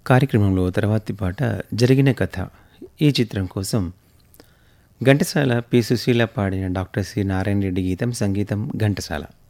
కార్యక్రమంలో తర్వాతి పాట 'జరిగిన కథ' ఈ చిత్రం కోసం ఘంటసాల పి. సుశీల పాడిన డాక్టర్ సి. నారాయణ రెడ్డి గీతం, సంగీతం ఘంటసాల.